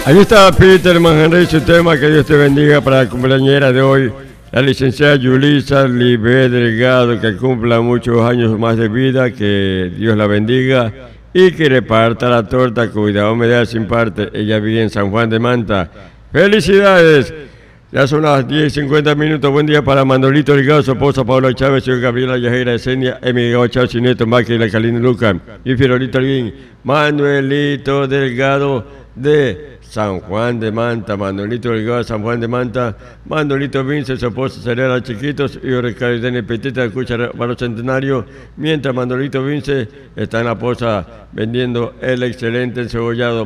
Ahí está Peter Manjarre y su tema, que Dios te bendiga para la cumpleañera de hoy, la licenciada Yulisa Libé Delgado, que cumpla muchos años más de vida, que Dios la bendiga y que reparta la torta, cuidado me da sin parte, ella vive en San Juan de Manta. ¡Felicidades! Ya son las 10:50. Buen día para Manolito Delgado, su esposa Paula Chávez, señor Gabriela Yajera Esenia, Emilio Chávez, Neto Maqui, la Calina Luca y Fiorito Alguín. Manuelito Delgado de San Juan de Manta, Manolito Delgado de San Juan de Manta, Manolito Vince, su esposa Serena Chiquitos y Ricardo Petita de Cucha Barro Centenario, mientras Manolito Vince está en la posa vendiendo el excelente encebollado.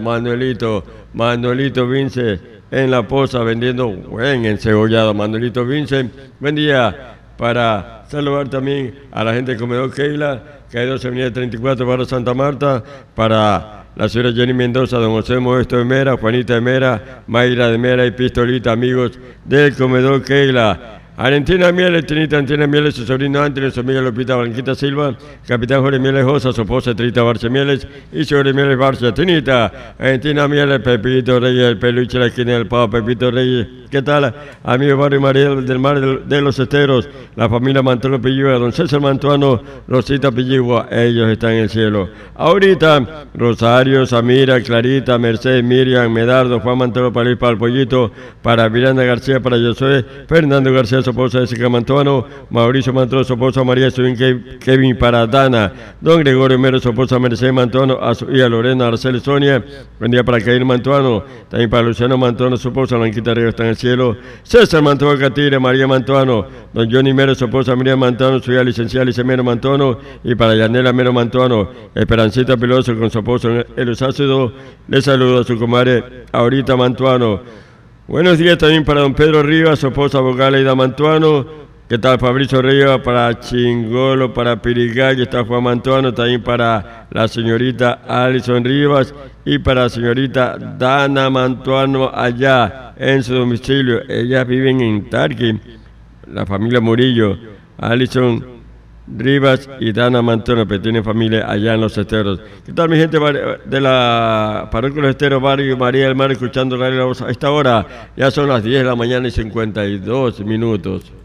Manuelito Vince en la posa vendiendo buen encebollado. Manuelito Vince, buen día para saludar también a la gente del comedor Keila, que hay 12 Avenida 34 Barrio Santa Marta, para la señora Jenny Mendoza, don José Modesto de Mera, Juanita de Mera, Mayra de Mera y Pistolita, amigos del comedor Keila. Valentina Mieles, Trinita Antina Mieles, su sobrino Antonio, su amiga Lupita Blanquita Silva, capitán Jorge Mieles Josa, su esposa Trita Barcia Mieles y Jorge Mieles Barcia. Trinita, Valentina Mieles, Pepito Reyes, el peluche de la esquina del Pavo, Pepito Reyes. ¿Qué tal, amigo Barrio María del Mar de los Esteros, la familia Mantuano Pilligua, don César Mantuano, Rosita Pilligua, ellos están en el cielo. Ahorita, Rosario, Samira, Clarita, Mercedes, Miriam, Medardo, Juan Mantuano para ir para el Pollito, para Miranda García, para Josué, Fernando García, su esposa Jessica Mantuano, Mauricio Mantuano, su esposa María Subín, Kevin para Dana, don Gregorio Mero, su esposa Mercedes Mantuano, a su hija Lorena, Araceli Sonia, buen día para Caín Mantuano, también para Luciano Mantuano, su esposa Blanquita Río está en el cielo, César Mantuano Catire, María Mantuano, don Johnny Mero, su esposa María Mantuano, su hija licenciada Lice Mero Mantuano, y para Yanela Mero Mantuano, Esperancita Piloso con su esposo El Usácido, le saludo a su comadre Ahorita Mantuano. Buenos días también para don Pedro Rivas, su esposa Bogaleida Mantuano. ¿Qué tal Fabricio Rivas? Para Chingolo, para Pirigallo, está Juan Mantuano. También para la señorita Alison Rivas y para la señorita Dana Mantuano allá en su domicilio. Ellas viven en Tarqui, la familia Murillo, Alison Rivas y Dana Mantuano, que tienen familia allá en Los Esteros. ¿Qué tal mi gente de la parroquia Los Esteros, Barrio María del Mar, escuchando Radio La Voz a esta hora? Ya son las 10 de la mañana y 52 minutos.